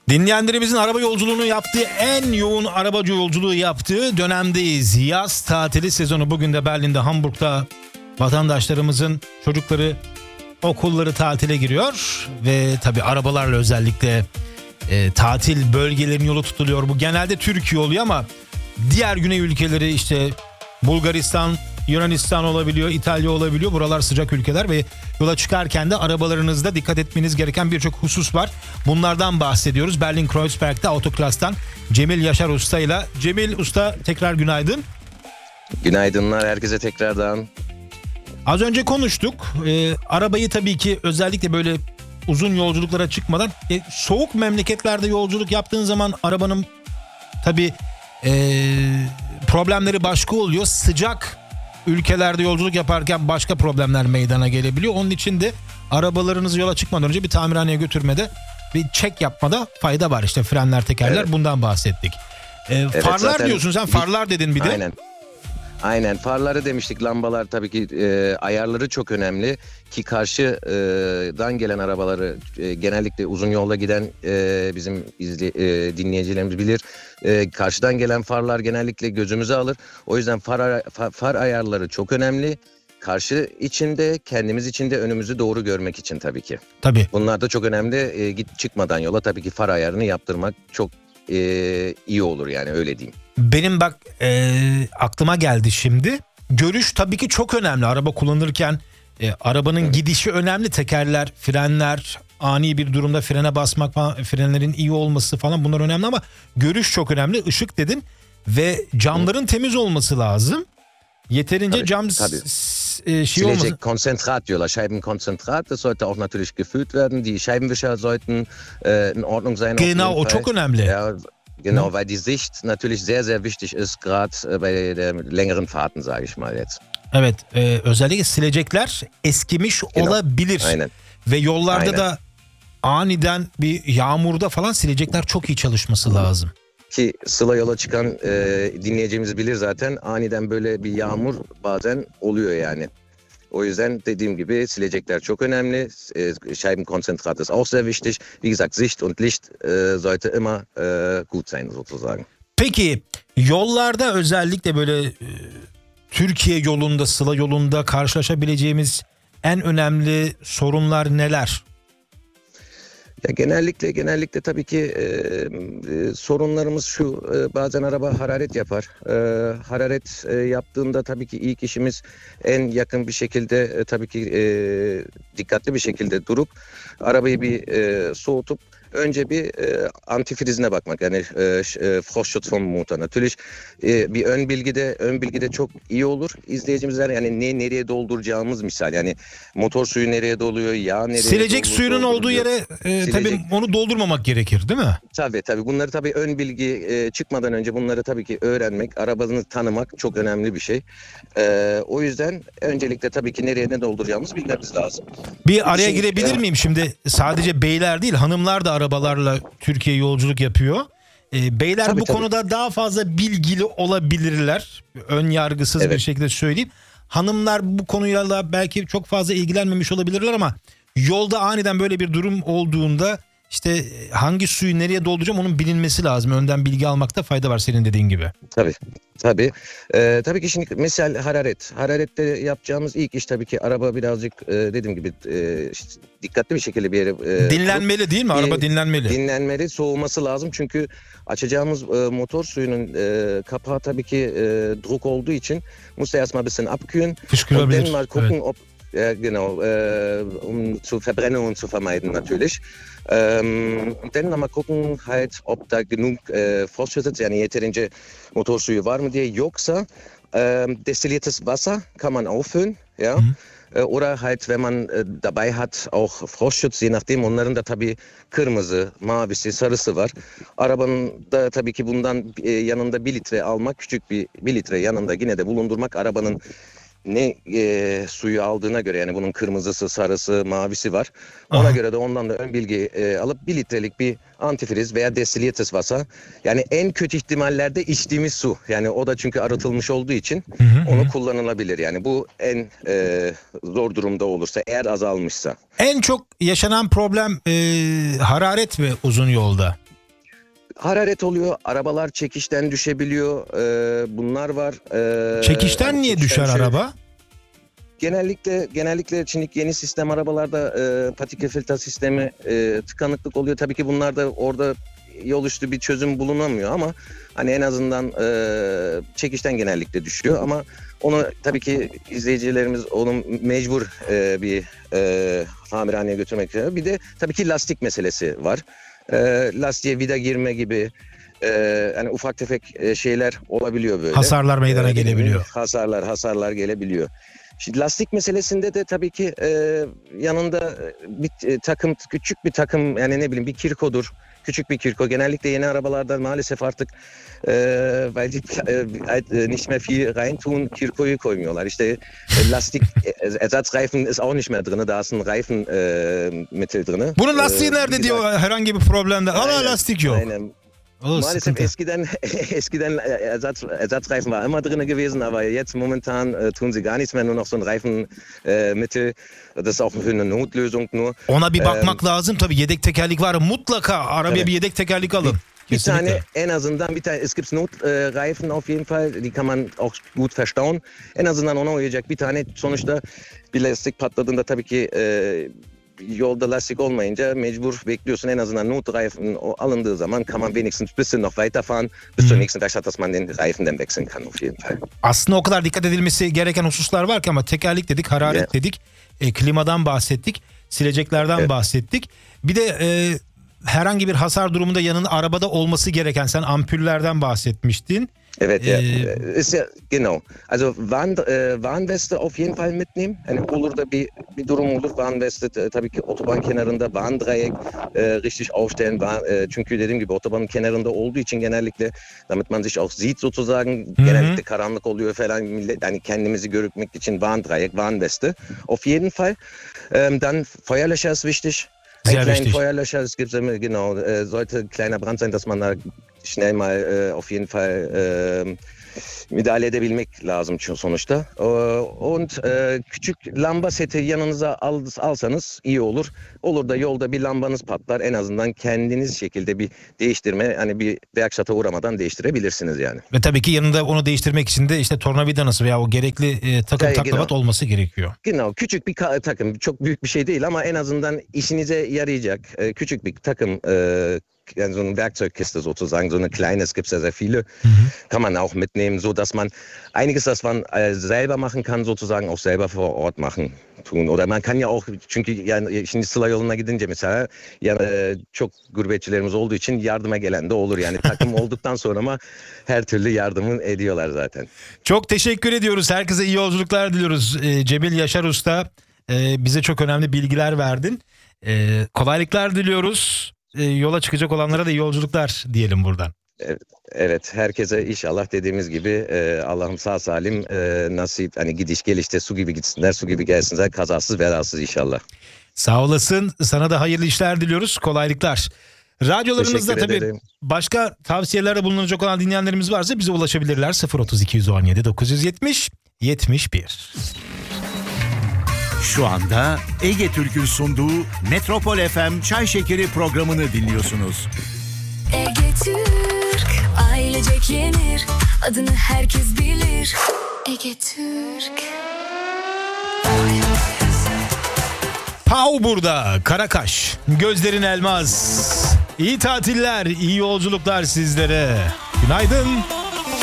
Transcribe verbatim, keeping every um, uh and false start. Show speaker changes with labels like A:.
A: Dinleyenlerimizin araba yolculuğunu yaptığı, en yoğun arabacı yolculuğu yaptığı dönemdeyiz. Yaz tatili sezonu bugün de Berlin'de, Hamburg'da vatandaşlarımızın çocukları, okulları tatile giriyor. Ve tabii arabalarla özellikle e, tatil bölgelerin yolu tutuluyor. Bu genelde Türkiye oluyor ama diğer güney ülkeleri, işte Bulgaristan, Yunanistan olabiliyor, İtalya olabiliyor. Buralar sıcak ülkeler ve yola çıkarken de arabalarınızda dikkat etmeniz gereken birçok husus var. Bunlardan bahsediyoruz. Berlin Kreuzberg'de Autoklass'tan Cemil Yaşar Usta ile. Cemil Usta, tekrar günaydın.
B: Günaydınlar herkese tekrardan.
A: Az önce konuştuk. Ee, arabayı tabii ki özellikle böyle uzun yolculuklara çıkmadan, e, soğuk memleketlerde yolculuk yaptığın zaman arabanın tabii e, problemleri başka oluyor. Sıcak ülkelerde yolculuk yaparken başka problemler meydana gelebiliyor. Onun için de arabalarınızı yola çıkmadan önce bir tamirhaneye götürmede, bir check yapmada fayda var. İşte frenler, tekerler, evet. Bundan bahsettik. Ee, evet, farlar diyorsun sen, farlar dedin bir de.
B: Aynen. Aynen, farları demiştik, lambalar tabii ki e, ayarları çok önemli ki karşıdan gelen arabaları e, genellikle uzun yolda giden e, bizim izli, e, dinleyicilerimiz bilir. E, karşıdan gelen farlar genellikle gözümüze alır. O yüzden far, far, far ayarları çok önemli. Karşı içinde, kendimiz içinde önümüzü doğru görmek için tabii ki.
A: Tabii.
B: Bunlar da çok önemli. E, git çıkmadan yola tabii ki far ayarını yaptırmak çok e, iyi olur, yani öyle diyeyim.
A: Benim bak e, aklıma geldi şimdi. Görüş tabii ki çok önemli. Araba kullanırken e, arabanın gidişi önemli. Tekerler, frenler, ani bir durumda frene basmak falan, frenlerin iyi olması falan, bunlar önemli ama görüş çok önemli. Işık dedin ve camların Hı. temiz olması lazım. Yeterince
B: tabii,
A: cam
B: tabii.
A: E, şey olması.
B: Silecek Konzentrat diyorlar. Scheibenkonzentrat. Das sollte auch natürlich gefüllt werden. Die Scheibenwischer sollten äh, in Ordnung sein.
A: Genau, o çok önemli.
B: Ja, genau, weil die Sicht natürlich sehr sehr wichtig ist, gerade bei der längeren Fahrten, sage ich mal jetzt.
A: Evet, e, özellikle silecekler eskimiş genau. olabilir.
B: Aynen.
A: Ve yollarda
B: Aynen.
A: da aniden bir yağmurda falan silecekler çok iyi çalışması lazım.
B: Ki Sıla yola çıkan e, dinleyeceğimiz bilir zaten, aniden böyle bir yağmur bazen oluyor yani. O yüzden dediğim gibi silecekler çok önemli. E, Scheibenkonzentrat ist auch sehr wichtig. Wie gesagt, Sicht und Licht e, sollte immer e, gut sein sozusagen.
A: Peki yollarda özellikle böyle e, Türkiye yolunda, Sıla yolunda karşılaşabileceğimiz en önemli sorunlar neler?
B: Ya genellikle genellikle tabii ki e, e, sorunlarımız şu, e, bazen araba hararet yapar. E, hararet e, yaptığında tabii ki ilk işimiz en yakın bir şekilde e, tabii ki e, dikkatli bir şekilde durup arabayı bir e, soğutup önce bir e, antifrizine bakmak, yani e, e, Frostschutz vom Motor. Natürlich e, bir ön bilgide ön bilgide çok iyi olur. İzleyicimizler yani ne nereye dolduracağımız misal, yani motor suyu nereye doluyor, yağ nereye
A: silecek
B: doldur,
A: suyunun olduğu yere e, tabii onu doldurmamak gerekir, değil mi?
B: Tabii tabii. Bunları tabii ön bilgi e, çıkmadan önce bunları tabii ki öğrenmek, arabanı tanımak çok önemli bir şey. E, o yüzden öncelikle tabii ki nereye ne dolduracağımızı bilmemiz lazım.
A: Bir araya
B: Şimdi,
A: girebilir
B: e,
A: miyim? Şimdi sadece beyler değil, hanımlar da arabalarla Türkiye yolculuk yapıyor. E, beyler
B: tabii,
A: bu
B: tabii.
A: konuda daha fazla bilgili olabilirler. Ön yargısız
B: Evet.
A: bir şekilde söyleyeyim. Hanımlar bu konuyla da belki çok fazla ilgilenmemiş olabilirler ama yolda aniden böyle bir durum olduğunda işte hangi suyu nereye dolduracağım onun bilinmesi lazım. Önden bilgi almakta fayda var, senin dediğin gibi.
B: Tabii. Tabii. Ee, tabii ki şimdi misal hararet. Hararette yapacağımız ilk iş tabii ki araba birazcık e, dediğim gibi e, işte dikkatli bir şekilde bir yere e,
A: dinlenmeli değil mi? Araba
B: e,
A: dinlenmeli.
B: Dinlenmeli, soğuması lazım. Çünkü açacağımız e, motor suyunun e, kapağı tabii ki e, Druck olduğu için muss er erstmal ein bisschen abkühlen.
A: Fışkırabilir.
B: Und dann mal gucken,
A: Evet.
B: ob ja, genau, äh, um zu Verbrennungen zu vermeiden natürlich. Ähm, und dann nochmal gucken halt, ob da genug äh, Frostschutz sitzt, yani yeterince motor suyu var mı diye. Yoksa ähm, destilliertes Wasser kann man auffüllen, ja.
A: Mhm.
B: Äh, oder halt, wenn man äh, dabei hat, auch Frostschutz, je nachdem, onların da tabii kırmızı, mavisi, sarısı var. Arabanın da tabii ki bundan e, yanında bir litre almak, küçük bir bir litre yanında yine de bulundurmak, arabanın ne e, suyu aldığına göre, yani bunun kırmızısı, sarısı, mavisi var. Ona
A: Aha.
B: göre de ondan da ön bilgi e, alıp bir litrelik bir antifriz veya destilliertes Wasser. Yani en kötü ihtimallerde içtiğimiz su. Yani o da çünkü arıtılmış olduğu için
A: Hı hı,
B: onu
A: hı.
B: kullanılabilir. Yani bu en e, zor durumda olursa, eğer azalmışsa.
A: En çok yaşanan problem e, hararet mi uzun yolda?
B: Hararet oluyor, arabalar çekişten düşebiliyor, e, bunlar var. E,
A: Çekişten
B: hani
A: niye
B: çekişten
A: düşer
B: şöyle-
A: araba?
B: Genellikle genellikle şimdiki yeni sistem arabalarda e, patike filtre sistemi e, tıkanıklık oluyor. Tabii ki bunlar da orada yol üstü bir çözüm bulunamıyor ama hani en azından e, çekişten genellikle düşüyor ama onu tabii ki izleyicilerimiz onu mecbur e, bir e, tamirhaneye götürmek gerekiyor. Bir de tabii ki lastik meselesi var. E, lastiğe vida girme gibi e, yani ufak tefek e, şeyler olabiliyor böyle.
A: Hasarlar meydana
B: Ee,
A: gelebiliyor.
B: Hasarlar, hasarlar gelebiliyor. Şimdi lastik meselesinde de tabii ki e, yanında bir e, takım, küçük bir takım yani ne bileyim bir kirkodur. Küçük bir kirko. Genellikle yeni arabalarda maalesef artık e, weil die e, nicht mehr viel reintun, kirkoyu koymuyorlar. İşte e, lastik e, Ersatzreifen ist auch nicht mehr drin. Da ist ein Reifen e, Mittel drin.
A: Bunun lastiği
B: Ee,
A: nerede
B: bir
A: diyor
B: daha-
A: herhangi bir problemde. Ama
B: Aynen,
A: lastik yok.
B: Aynen.
A: O
B: Maalesef
A: sıkıntı.
B: eskiden eskiden Ersatz, Ersatzreifen war immer drin gewesen, aber jetzt momentan äh, tun sie gar nichts mehr, nur noch so ein Reifenmittel. Äh, das ist auch für eine Notlösung nur.
A: Ona bir bakmak lazım tabii. Yedek tekerlik var. Mutlaka arabaya
B: Evet.
A: bir yedek tekerlik alın.
B: Bir
A: Kesinlikle.
B: tane en azından bir tane es gibt Notreifen auf jeden Fall, die kann man auch gut verstauen. En azından ona uyacak bir tane sonuçta bir lastik patladığında tabii ki e, yolda lastik olmayınca mecbur bekliyorsun. En azından Notreifen o alındığı zaman kann man wenigstens ein bisschen noch weiterfahren bis zur nächsten Werkstatt, dass man den Reifen dann wechseln kann auf jeden Fall.
A: Aslında o kadar dikkat edilmesi gereken hususlar var ki ama tekerlik dedik, hararet
B: Yeah.
A: dedik, e, klimadan bahsettik, sileceklerden
B: Evet.
A: bahsettik. Bir de e, herhangi bir hasar durumunda yanında arabada olması gereken, sen ampullerden bahsetmiştin.
B: Evet, ja.
A: Ee,
B: Ist ja genau. Also Warn, e, Warnweste auf jeden Fall mitnehmen. Hani olur da bir bir durum olur. Warnweste e, tabii ki otoban kenarında Warndreieck e, richtig aufstellen. Warn, e, çünkü dediğim gibi otobanın kenarında olduğu için genellikle damit man sich auch sieht sozusagen
A: Hı hı.
B: genellikle karanlık oluyor falan millet yani kendimizi görmek için Warndreieck, Warnweste. Auf jeden Fall. Ähm, dann Feuerlöscher ist wichtig. Ein
A: Sehr
B: kleinen
A: wichtig.
B: Feuerlöscher, es gibt immer, genau, äh, sollte ein kleiner Brand sein, dass man da schnell mal äh, auf jeden Fall äh, müdahale edebilmek lazım çünkü sonuçta. Ee, Und e, küçük lamba seti yanınıza al, alsanız iyi olur. Olur da yolda bir lambanız patlar, en azından kendiniz şekilde bir değiştirme, hani bir werkstatt'a uğramadan değiştirebilirsiniz yani.
A: Ve tabii ki yanında onu değiştirmek için de işte tornavidanası veya o gerekli e, takım
B: Evet,
A: taklavat
B: genau.
A: olması gerekiyor.
B: Genau, küçük bir ka- takım, çok büyük bir şey değil ama en azından işinize yarayacak e, küçük bir takım, e, yani so eine Werkzeugkiste sozusagen, so eine kleine, es gibt ja sehr viele, kann man auch mitnehmen, so dass man einiges, das man äh, selber machen kann, sozusagen auch selber vor Ort machen, tun. Oder man kann ja auch, çünkü yani şimdi Sıla yoluna gidince mesela yani e, çok gurbetçilerimiz olduğu için yardıma gelen de olur. Yani takım olduktan sonra ama her türlü yardımı ediyorlar zaten.
A: Çok teşekkür ediyoruz. Herkese iyi yolculuklar diliyoruz. E, Cemil Yaşar Usta, e, bize çok önemli bilgiler verdin. E, kolaylıklar diliyoruz. E, yola çıkacak olanlara da iyi yolculuklar diyelim buradan.
B: Evet, herkese inşallah dediğimiz gibi e, Allah'ım sağ salim e, nasip, hani gidiş gelişte su gibi gitsinler, su gibi gelsinler, kazasız belasız inşallah.
A: Sağ olasın. Sana da hayırlı işler diliyoruz. Kolaylıklar. Radyolarımızda
B: Teşekkür
A: tabii
B: ederim.
A: başka tavsiyelerde bulunacak olan dinleyenlerimiz varsa bize ulaşabilirler. sıfır otuz iki yüz on yedi dokuz yüz yetmiş yetmiş bir.
C: Şu anda Ege Türk'ün sunduğu Metropol F M Çay Şekeri programını dinliyorsunuz.
D: Ege Türk, ailecek yenir, adını herkes bilir. Ege Türk.
A: Pau burada, Karakaş, gözlerin elmas. İyi tatiller, iyi yolculuklar sizlere. Günaydın.